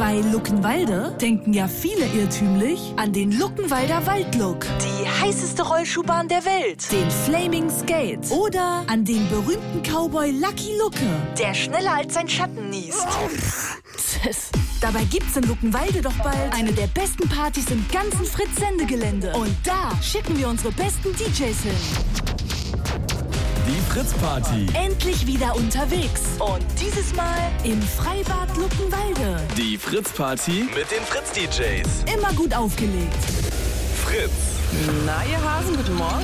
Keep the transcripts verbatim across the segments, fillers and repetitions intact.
Bei Luckenwalde denken ja viele irrtümlich an den Luckenwalder Waldlook. Die heißeste Rollschuhbahn der Welt. Den Flaming Skate. Oder an den berühmten Cowboy Lucky Lucke, der schneller als sein Schatten niest. Dabei gibt's in Luckenwalde doch bald eine der besten Partys im ganzen Fritz-Sendegelände. Und da schicken wir unsere besten D Js hin. Die Fritz-Party. Endlich wieder unterwegs. Und dieses Mal im Freibad Luckenwalde. Die Fritz-Party mit den Fritz-D Js. Immer gut aufgelegt. Fritz. Na, ihr Hasen, guten Morgen.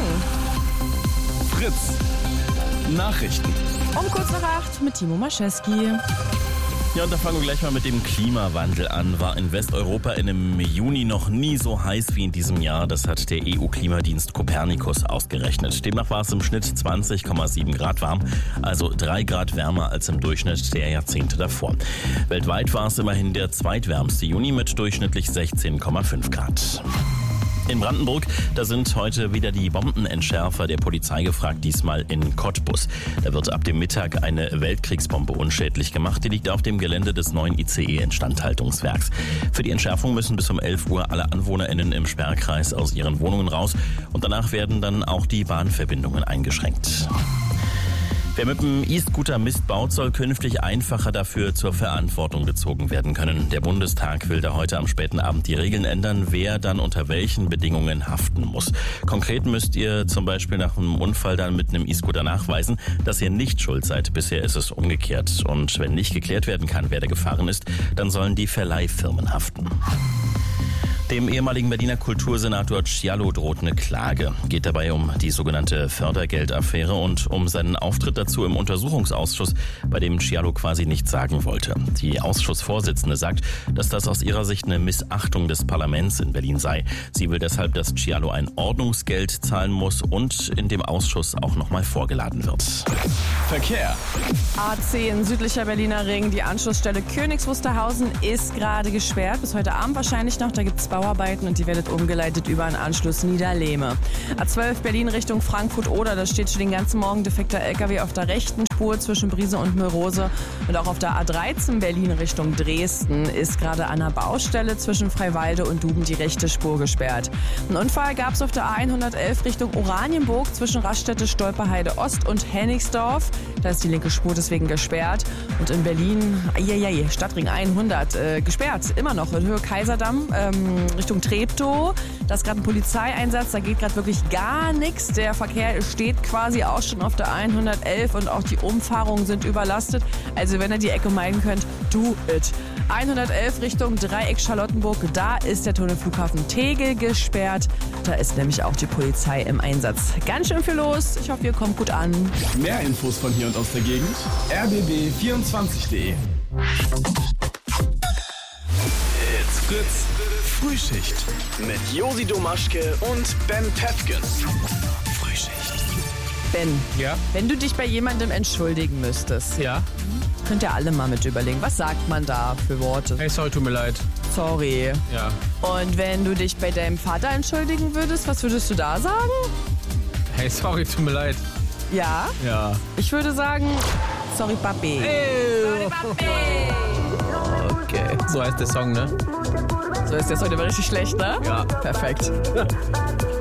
Fritz. Nachrichten. Um kurz nach acht mit Timo Maschewski. Ja, und da fangen wir gleich mal mit dem Klimawandel an. War in Westeuropa in einem Juni noch nie so heiß wie in diesem Jahr. Das hat der E U-Klimadienst Copernicus ausgerechnet. Demnach war es im Schnitt zwanzig Komma sieben Grad warm, also drei Grad wärmer als im Durchschnitt der Jahrzehnte davor. Weltweit war es immerhin der zweitwärmste Juni mit durchschnittlich sechzehn Komma fünf Grad. In Brandenburg, da sind heute wieder die Bombenentschärfer der Polizei gefragt, diesmal in Cottbus. Da wird ab dem Mittag eine Weltkriegsbombe unschädlich gemacht. Die liegt auf dem Gelände des neuen I C E-Instandhaltungswerks. Für die Entschärfung müssen bis um elf Uhr alle AnwohnerInnen im Sperrkreis aus ihren Wohnungen raus. Und danach werden dann auch die Bahnverbindungen eingeschränkt. Wer mit dem E-Scooter Mist baut, soll künftig einfacher dafür zur Verantwortung gezogen werden können. Der Bundestag will da heute am späten Abend die Regeln ändern, wer dann unter welchen Bedingungen haften muss. Konkret müsst ihr zum Beispiel nach einem Unfall dann mit einem E-Scooter nachweisen, dass ihr nicht schuld seid. Bisher ist es umgekehrt. Und wenn nicht geklärt werden kann, wer da gefahren ist, dann sollen die Verleihfirmen haften. Dem ehemaligen Berliner Kultursenator Sciallo droht eine Klage. Geht dabei um die sogenannte Fördergeldaffäre und um seinen Auftritt dazu im Untersuchungsausschuss, bei dem Sciallo quasi nichts sagen wollte. Die Ausschussvorsitzende sagt, dass das aus ihrer Sicht eine Missachtung des Parlaments in Berlin sei. Sie will deshalb, dass Sciallo ein Ordnungsgeld zahlen muss und in dem Ausschuss auch nochmal vorgeladen wird. Verkehr. A zehn südlicher Berliner Ring. Die Anschlussstelle Königs Wusterhausen ist gerade gesperrt. Bis heute Abend wahrscheinlich noch. Da gibt es Bauarbeiten und die werdet umgeleitet über einen Anschluss Niederlehme. A zwölf Berlin Richtung Frankfurt-Oder. Da steht schon den ganzen Morgen defekter L K W auf der rechten Spur zwischen Brise und Mörose. Und auch auf der A dreizehn Berlin Richtung Dresden ist gerade an der Baustelle zwischen Freiwalde und Duben die rechte Spur gesperrt. Ein Unfall gab es auf der A hundertelf Richtung Oranienburg zwischen Raststätte, Stolperheide Ost und Hennigsdorf. Da ist die linke Spur deswegen gesperrt. Und in Berlin, aiaiai, Stadtring hundert, äh, gesperrt, immer noch in Höhe Kaiserdamm, ähm, Richtung Treptow. Da ist gerade ein Polizeieinsatz, da geht gerade wirklich gar nichts. Der Verkehr steht quasi auch schon auf der A hundertelf und auch die Umfahrungen sind überlastet. Also wenn ihr die Ecke meiden könnt, do it. A hundertelf Richtung Dreieck Charlottenburg, da ist der Tunnelflughafen Tegel gesperrt. Da ist nämlich auch die Polizei im Einsatz. Ganz schön viel los. Ich hoffe, ihr kommt gut an. Mehr Infos von hier und aus der Gegend. r b b vierundzwanzig punkt de. It's Fritz Frühschicht mit Josi Domaschke und Ben Pefken. Frühschicht. Ben, Ja? wenn du dich bei jemandem entschuldigen müsstest, Ja? könnt ihr alle mal mit überlegen, was sagt man da für Worte? Hey, sorry, tut mir leid. Sorry. Ja. Und wenn du dich bei deinem Vater entschuldigen würdest, was würdest du da sagen? Hey, sorry, tut mir leid. Ja? Ja. Ich würde sagen, sorry Papi. Sorry Papi. Okay. So heißt der Song, ne? So ist das heute aber richtig schlecht, ne? Ja. Perfekt.